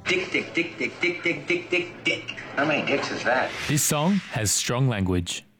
Dick, dick, dick, dick, dick, dick, dick, dick, dick. How many dicks is that? This song has strong language.